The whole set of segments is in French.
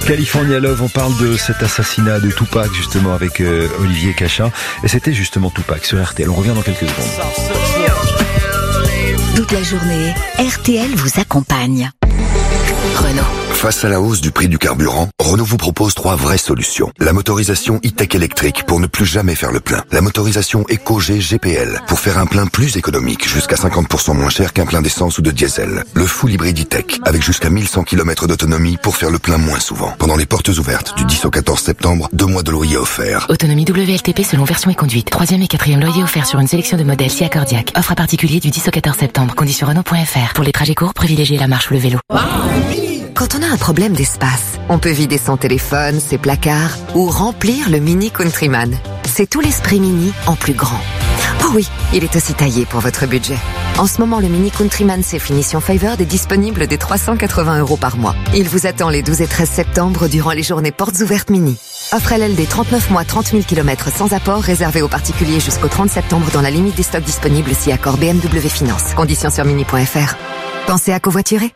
California Love, on parle de cet assassinat de Tupac justement avec Olivier Cachin. Et c'était justement Tupac sur RTL. On revient dans quelques secondes. Toute la journée, RTL vous accompagne. Renault. Face à la hausse du prix du carburant, Renault vous propose 3 vraies solutions. La motorisation e-tech électrique pour ne plus jamais faire le plein. La motorisation EcoG GPL pour faire un plein plus économique, jusqu'à 50% moins cher qu'un plein d'essence ou de diesel. Le full hybride e-tech avec jusqu'à 1100 km d'autonomie pour faire le plein moins souvent. Pendant les portes ouvertes du 10 au 14 septembre, 2 mois de loyer offerts. Autonomie WLTP selon version et conduite. 3e et 4e loyer offert sur une sélection de modèles si accordiaque. Offre à particulier du 10 au 14 septembre. Conditions Renault.fr. Pour les trajets courts, privilégiez la marche ou le vélo. Quand on a un problème d'espace, on peut vider son téléphone, ses placards ou remplir le Mini Countryman. C'est tout l'esprit Mini en plus grand. Oh oui, il est aussi taillé pour votre budget. En ce moment, le Mini Countryman C finition Favored est disponible dès 380 € par mois. Il vous attend les 12 et 13 septembre durant les journées portes ouvertes Mini. Offre LLD 39 mois, 30 000 km sans apport, réservé aux particuliers jusqu'au 30 septembre dans la limite des stocks disponibles si accord BMW Finance. Conditions sur mini.fr. Pensez à covoiturer.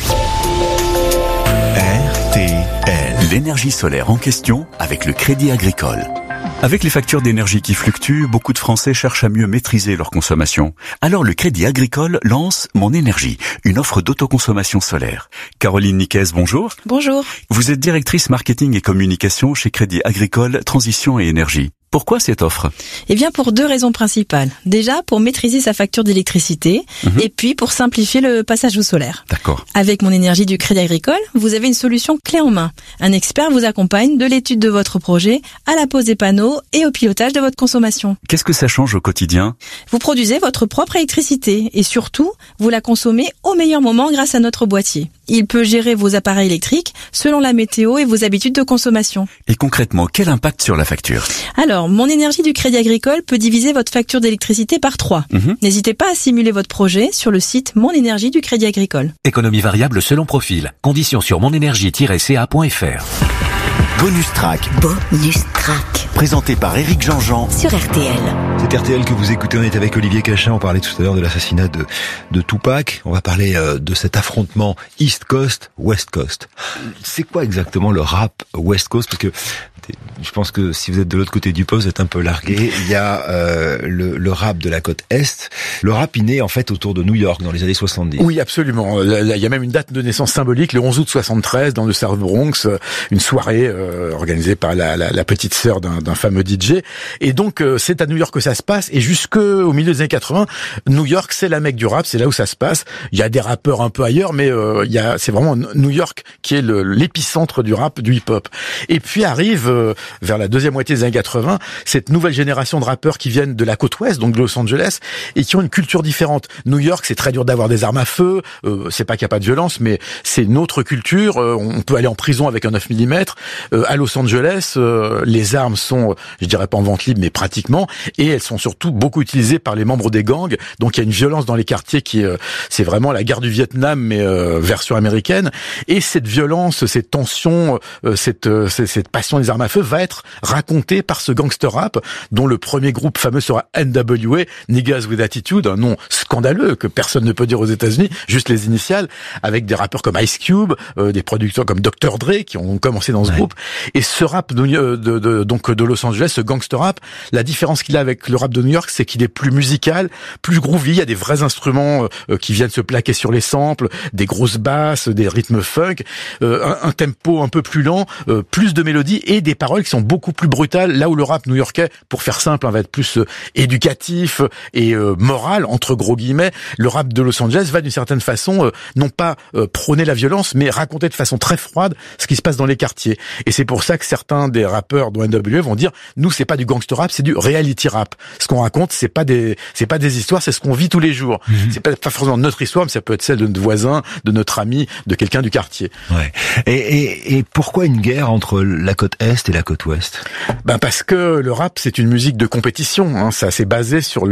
RTL. L'énergie solaire en question avec le Crédit Agricole. Avec les factures d'énergie qui fluctuent, beaucoup de Français cherchent à mieux maîtriser leur consommation. Alors le Crédit Agricole lance Mon Énergie, une offre d'autoconsommation solaire. Caroline Niquez, bonjour. Bonjour. Vous êtes directrice marketing et communication chez Crédit Agricole Transition et Énergie. Pourquoi cette offre ? Eh bien, pour 2 raisons principales. Déjà, pour maîtriser sa facture d'électricité et puis pour simplifier le passage au solaire. D'accord. Avec Mon Énergie du Crédit Agricole, vous avez une solution clé en main. Un expert vous accompagne de l'étude de votre projet à la pose des panneaux et au pilotage de votre consommation. Qu'est-ce que ça change au quotidien ? Vous produisez votre propre électricité et surtout, vous la consommez au meilleur moment grâce à notre boîtier. Il peut gérer vos appareils électriques selon la météo et vos habitudes de consommation. Et concrètement, quel impact sur la facture ? Alors, Mon Énergie du Crédit Agricole peut diviser votre facture d'électricité par 3. N'hésitez pas à simuler votre projet sur le site Mon Énergie du Crédit Agricole. Économie variable selon profil. Conditions sur monenergie-ca.fr. Bonus Track. Bonus Track. Présenté par Éric Jean-Jean Sur RTL. C'est RTL que vous écoutez, on est avec Olivier Cachin, on parlait tout à l'heure de l'assassinat de Tupac, on va parler de cet affrontement East Coast, West Coast. C'est quoi exactement le rap West Coast ? Parce que je pense que si vous êtes de l'autre côté du poste, vous êtes un peu largué. Il y a le rap de la côte Est. Le rap, il naît en fait autour de New York dans les années 70. Oui, absolument. Il y a même une date de naissance symbolique, le 11 août 73, dans le South Bronx, une soirée organisée par la petite sœur d'un fameux DJ. Et donc, c'est à New York que ça se passe. Et jusqu'au milieu des années 80, New York, c'est la Mecque du rap, c'est là où ça se passe. Il y a des rappeurs un peu ailleurs, mais c'est vraiment New York qui est l'épicentre du rap, du hip-hop. Et puis arrive vers la deuxième moitié des années 80, cette nouvelle génération de rappeurs qui viennent de la côte ouest, donc de Los Angeles, et qui ont une culture différente. New York, c'est très dur d'avoir des armes à feu, c'est pas qu'il n'y a pas de violence, mais c'est une autre culture, on peut aller en prison avec un 9 mm. À Los Angeles, les armes sont, je dirais pas en vente libre, mais pratiquement, et elles sont surtout beaucoup utilisées par les membres des gangs, donc il y a une violence dans les quartiers qui c'est vraiment la guerre du Vietnam, mais version américaine, et cette violence, cette tension, cette passion des armes à feu va être racontée par ce gangster rap dont le premier groupe fameux sera NWA, Niggas with Attitude, un nom scandaleux que personne ne peut dire aux États-Unis, juste les initiales, avec des rappeurs comme Ice Cube, des producteurs comme Dr. Dre qui ont commencé dans ce groupe. Et ce rap de Los Angeles, ce gangster rap, la différence qu'il a avec le rap de New York, c'est qu'il est plus musical, plus groovy, il y a des vrais instruments qui viennent se plaquer sur les samples, des grosses basses, des rythmes funk, un tempo un peu plus lent, plus de mélodies et des paroles qui sont beaucoup plus brutales, là où le rap new-yorkais, pour faire simple, va être plus éducatif et moral, entre gros guillemets. Le rap de Los Angeles va d'une certaine façon non pas prôner la violence, mais raconter de façon très froide ce qui se passe dans les quartiers. Et c'est pour ça que certains des rappeurs dont NWA vont dire, nous c'est pas du gangster rap, c'est du reality rap. Ce qu'on raconte, c'est pas des histoires, c'est ce qu'on vit tous les jours. C'est pas forcément notre histoire, mais ça peut être celle de notre voisin, de notre ami, de quelqu'un du quartier. Ouais. Et pourquoi une guerre entre la côte Est et la côte Ouest ? Parce que le rap, c'est une musique de compétition, hein. Ça, c'est basé sur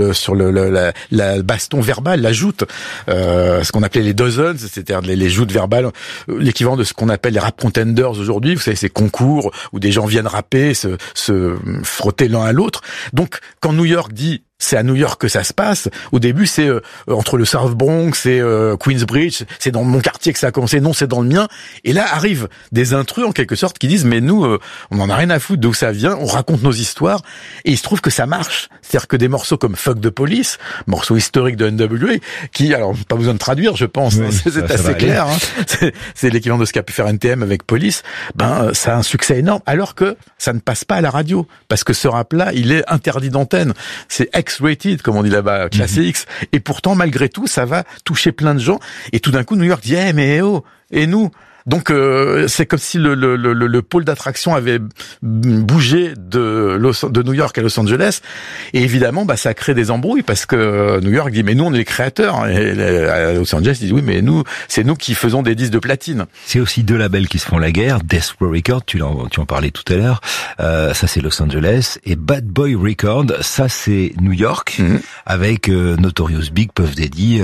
la baston verbal, la joute, ce qu'on appelait les dozens, c'est-à-dire les joutes verbales, l'équivalent de ce qu'on appelle les rap contenders aujourd'hui. Vous savez, ces concours où des gens viennent rapper, se frotter l'un à l'autre. Donc, quand New York dit c'est à New York que ça se passe. Au début, c'est entre le South Bronx et Queensbridge, c'est dans mon quartier que ça a commencé. Non, c'est dans le mien. Et là arrivent des intrus en quelque sorte qui disent mais nous, on en a rien à foutre d'où ça vient. On raconte nos histoires et il se trouve que ça marche. C'est-à-dire que des morceaux comme Fuck the Police, morceau historique de N.W.A. qui, alors pas besoin de traduire, je pense, oui, c'est assez clair. Hein. C'est l'équivalent de ce qu'a pu faire NTM avec Police. Ça a un succès énorme, alors que ça ne passe pas à la radio, parce que ce rap-là, il est interdit d'antenne. C'est X-rated, comme on dit là-bas, classé X. Et pourtant, malgré tout, ça va toucher plein de gens. Et tout d'un coup, New York dit, mais oh, et nous? Donc c'est comme si le pôle d'attraction avait bougé de New York à Los Angeles, et évidemment ça crée des embrouilles parce que New York dit mais nous on est les créateurs, et à Los Angeles ils disent oui mais c'est nous qui faisons des disques de platine. C'est aussi deux labels qui se font la guerre, Death Row Records, tu en parlais tout à l'heure, ça c'est Los Angeles, et Bad Boy Records, ça c'est New York, avec Notorious Big, Puff Daddy,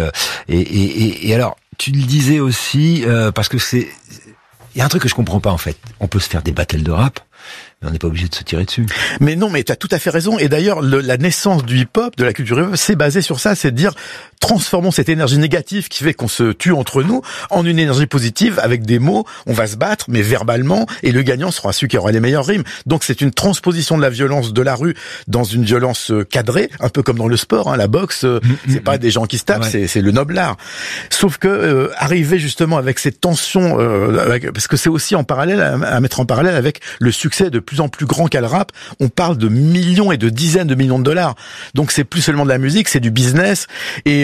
et alors tu le disais aussi, parce que il y a un truc que je comprends pas en fait. On peut se faire des battles de rap, mais on n'est pas obligé de se tirer dessus. Mais non, mais tu as tout à fait raison. Et d'ailleurs, la naissance du hip-hop, de la culture hip-hop, c'est basé sur ça, c'est de dire transformons cette énergie négative qui fait qu'on se tue entre nous en une énergie positive avec des mots. On va se battre, mais verbalement, et le gagnant sera celui qui aura les meilleures rimes. Donc c'est une transposition de la violence de la rue dans une violence cadrée, un peu comme dans le sport. Hein, la boxe, c'est pas des gens qui se tapent, c'est le noble art. Sauf que arriver justement avec cette tension, parce que c'est aussi en parallèle à mettre en parallèle avec le succès de plus en plus grand qu'a le rap. On parle de millions et de dizaines de millions de dollars. Donc c'est plus seulement de la musique, c'est du business. Et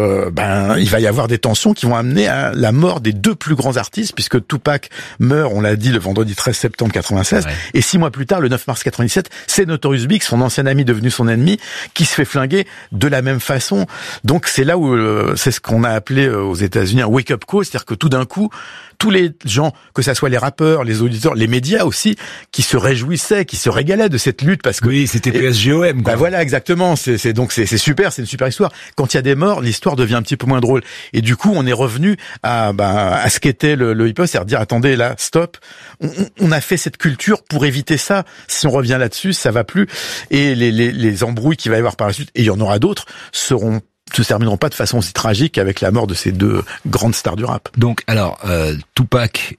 il va y avoir des tensions qui vont amener à la mort des deux plus grands artistes, puisque Tupac meurt, on l'a dit, le vendredi 13 septembre 96, et 6 mois plus tard, le 9 mars 97, c'est Notorious Big, son ancien ami devenu son ennemi, qui se fait flinguer de la même façon. Donc c'est là où c'est ce qu'on a appelé aux États-Unis un wake-up call, c'est-à-dire que tout d'un coup, tous les gens, que ça soit les rappeurs, les auditeurs, les médias aussi, qui se réjouissaient, qui se régalaient de cette lutte, parce que oui, c'était PSGOM. Bah voilà, exactement. C'est super, c'est une super histoire. Quand il y a des morts, l'histoire devient un petit peu moins drôle. Et du coup, on est revenu à ce qu'était le hip-hop, c'est-à-dire dire attendez, là, stop. On a fait cette culture pour éviter ça. Si on revient là-dessus, ça va plus. Et les embrouilles qu'il va y avoir par la suite, et il y en aura d'autres, se termineront pas de façon aussi tragique avec la mort de ces deux grandes stars du rap. Donc, alors, Tupac,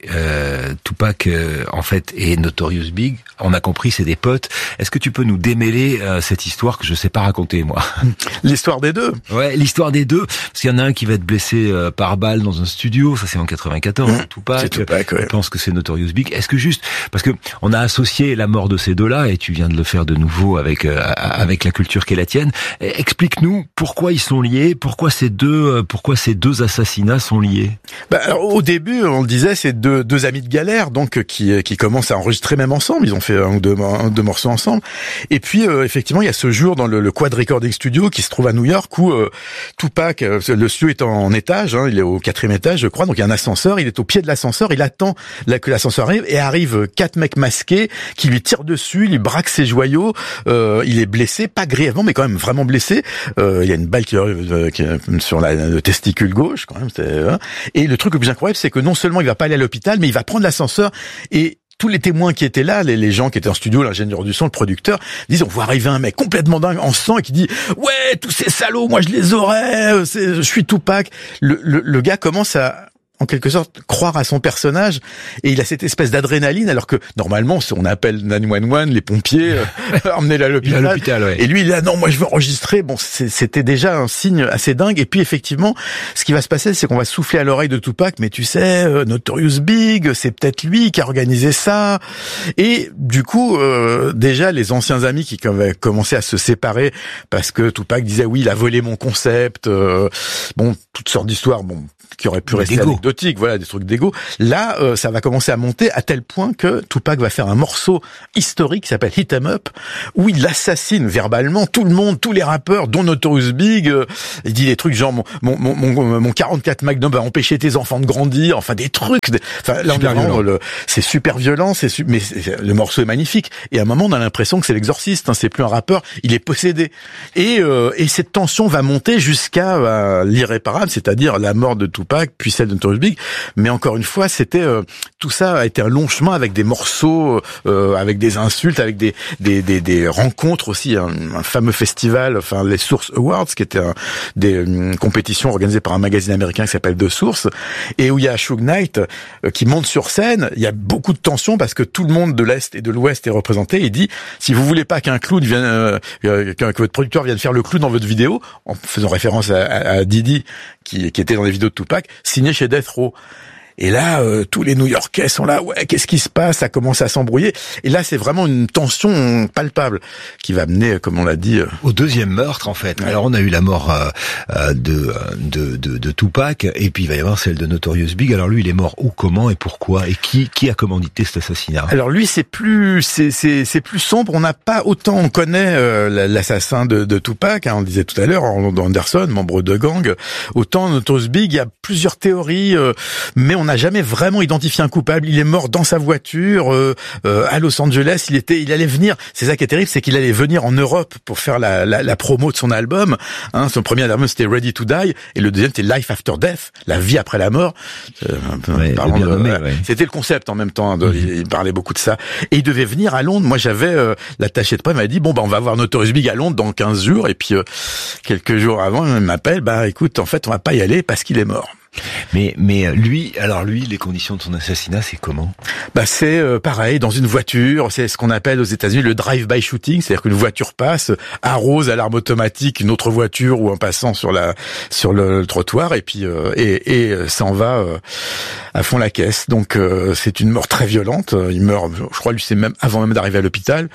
en fait, et Notorious Big, on a compris, c'est des potes. Est-ce que tu peux nous démêler cette histoire que je sais pas raconter, moi? L'histoire des deux. Ouais, l'histoire des deux. Parce qu'il y en a un qui va être blessé par balle dans un studio, ça c'est en 94, Tupac. C'est Tupac, ouais. Je pense que c'est Notorious Big. Est-ce que juste, parce que on a associé la mort de ces deux-là, et tu viens de le faire de nouveau avec la culture qui est la tienne. Explique-nous pourquoi ils sont liés, pourquoi ces deux assassinats sont liés. Alors, au début, on le disait, c'est deux amis de galère, donc qui commencent à enregistrer même ensemble. Ils ont fait un ou deux morceaux ensemble. Et puis effectivement, il y a ce jour dans le Quad Recording Studio qui se trouve à New York où Tupac, le studio est en étage, hein, il est au 4e étage, je crois. Donc il y a un ascenseur, il est au pied de l'ascenseur, il attend que l'ascenseur arrive, et arrivent 4 mecs masqués qui lui tirent dessus, lui braquent ses joyaux. Il est blessé, pas grièvement, mais quand même vraiment blessé. Il y a une balle qui est sur le testicule gauche, quand même. Et le truc le plus incroyable, c'est que non seulement il va pas aller à l'hôpital, mais il va prendre l'ascenseur, et tous les témoins qui étaient là, les gens qui étaient en studio, l'ingénieur du son, le producteur, disent on voit arriver un mec complètement dingue en sang et qui dit ouais, tous ces salauds, moi je les aurais, je suis Tupac. Le gars commence à, en quelque sorte, croire à son personnage, et il a cette espèce d'adrénaline, alors que normalement, on appelle 911, les pompiers, emmenez-le à l'hôpital. Ouais. Et lui, il est là, non, moi je veux enregistrer. Bon, c'était déjà un signe assez dingue. Et puis effectivement, ce qui va se passer, c'est qu'on va souffler à l'oreille de Tupac, mais tu sais, Notorious Big, c'est peut-être lui qui a organisé ça. Et du coup, déjà, les anciens amis qui avaient commencé à se séparer, parce que Tupac disait, oui, il a volé mon concept, toutes sortes d'histoires, qui auraient pu rester anecdotiques, voilà, des trucs d'égo. Là, ça va commencer à monter à tel point que Tupac va faire un morceau historique qui s'appelle Hit 'Em Up, où il assassine verbalement tout le monde, tous les rappeurs, dont Notorious Big. Il dit des trucs genre mon 44 Magnum va empêcher tes enfants de grandir, enfin des trucs. Enfin, là, c'est super violent, mais le morceau est magnifique. Et à un moment, on a l'impression que c'est l'exorciste, hein, c'est plus un rappeur, il est possédé. Et cette tension va monter jusqu'à l'irréparable, c'est-à-dire la mort de Tupac, puis celle de Notorious Notorious Big, mais encore une fois, c'était tout ça a été un long chemin avec des morceaux, avec des insultes, avec des rencontres aussi, un fameux festival, enfin les Source Awards, qui était des compétitions organisées par un magazine américain qui s'appelle The Source, et où il y a Suge Knight qui monte sur scène. Il y a beaucoup de tension parce que tout le monde de l'Est et de l'Ouest est représenté. Il dit, si vous voulez pas qu'un clown vienne, que votre producteur vienne faire le clown dans votre vidéo, en faisant référence à Diddy qui était dans les vidéos de Tupac, signez chez Death Row. Et là, tous les New-Yorkais sont là, ouais, qu'est-ce qui se passe? Ça commence à s'embrouiller. Et là, c'est vraiment une tension palpable qui va mener, comme on l'a dit, au deuxième meurtre, en fait. Ouais. Alors, on a eu la mort de Tupac, et puis il va y avoir celle de Notorious Big. Alors lui, il est mort où, comment et pourquoi? Et qui a commandité cet assassinat? Alors lui, c'est plus sombre. On n'a pas autant, on connaît l'assassin de Tupac, hein, on le disait tout à l'heure, Anderson, membre de gang. Autant Notorious Big, il y a plusieurs théories, mais on n'a jamais vraiment identifié un coupable. Il est mort dans sa voiture à Los Angeles. Il allait venir. C'est ça qui est terrible, c'est qu'il allait venir en Europe pour faire la promo de son album. Hein, son premier album c'était Ready to Die et le deuxième c'était Life After Death, la vie après la mort. C'était le concept en même temps. Hein, il parlait beaucoup de ça. Et il devait venir à Londres. Moi j'avais l'attaché de presse m'avait dit bon on va voir Notorious Big à Londres dans 15 jours. Et puis quelques jours avant il m'appelle écoute en fait on va pas y aller parce qu'il est mort. Mais lui, les conditions de son assassinat, c'est comment? C'est pareil, dans une voiture, c'est ce qu'on appelle aux États-Unis le drive-by shooting, c'est-à-dire qu'une voiture passe, arrose à l'arme automatique une autre voiture ou un passant sur le trottoir et puis s'en va à fond la caisse. Donc c'est une mort très violente. Il meurt, je crois, lui, c'est même avant même d'arriver à l'hôpital.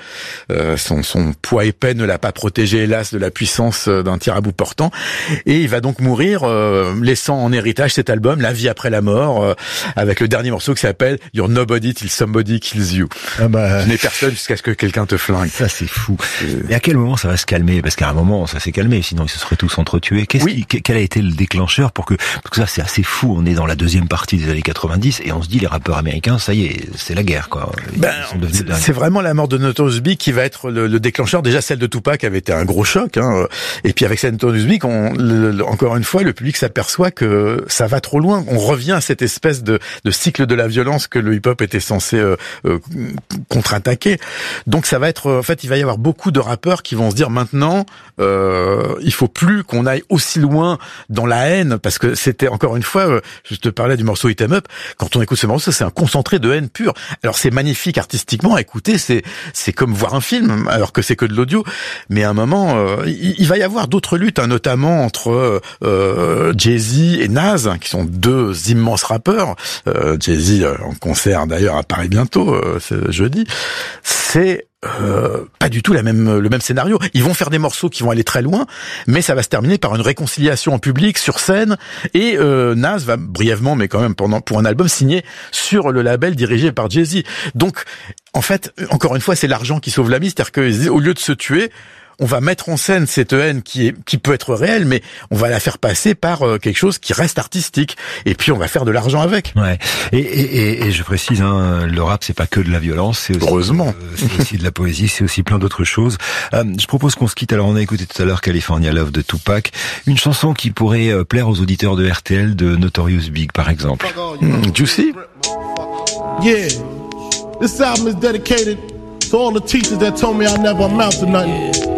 Son poids épais ne l'a pas protégé, hélas, de la puissance d'un tir à bout portant, et il va donc mourir, laissant en héritage cet album, La vie après la mort, avec le dernier morceau qui s'appelle You're Nobody Till Somebody Kills You. Tu n'es personne jusqu'à ce que quelqu'un te flingue. Ça, c'est fou. Mais à quel moment ça va se calmer? Parce qu'à un moment, ça s'est calmé, sinon ils se seraient tous entretués. Quel a été le déclencheur parce que ça, c'est assez fou. On est dans la deuxième partie des années 90 et on se dit, les rappeurs américains, ça y est, c'est la guerre, quoi. C'est vraiment la mort de Notorious Big qui va être le déclencheur. Déjà, celle de Tupac avait été un gros choc, hein. Et puis avec celle de Notorious Big, encore une fois, le public s'aperçoit que ça va trop loin. On revient à cette espèce de cycle de la violence que le hip-hop était censé contre-attaquer. Donc ça va être, en fait, il va y avoir beaucoup de rappeurs qui vont se dire maintenant, il faut plus qu'on aille aussi loin dans la haine, parce que c'était encore une fois, je te parlais du morceau Hit 'Em Up. Quand on écoute ce morceau, c'est un concentré de haine pure. Alors c'est magnifique artistiquement à écouter, c'est comme voir un film, alors que c'est que de l'audio. Mais à un moment, il va y avoir d'autres luttes, hein, notamment entre Jay-Z et Nas, qui sont deux immenses rappeurs. Jay-Z en concert d'ailleurs à Paris bientôt, jeudi. C'est pas du tout le même scénario. Ils vont faire des morceaux qui vont aller très loin, mais ça va se terminer par une réconciliation en public, sur scène, et Nas va brièvement, mais quand même pour un album signé sur le label dirigé par Jay-Z. Donc, en fait, encore une fois, c'est l'argent qui sauve la mise, c'est-à-dire que au lieu de se tuer, on va mettre en scène cette haine qui peut être réelle, mais on va la faire passer par quelque chose qui reste artistique. Et puis on va faire de l'argent avec. Ouais. Et je précise, hein, le rap c'est pas que de la violence, c'est aussi, heureusement, c'est aussi de la poésie, c'est aussi plein d'autres choses. Je propose qu'on se quitte. Alors on a écouté tout à l'heure California Love de Tupac, une chanson qui pourrait plaire aux auditeurs de RTL de Notorious Big par exemple. Juicy. Yeah, this album is dedicated to all the teachers that told me I never amount to nothing.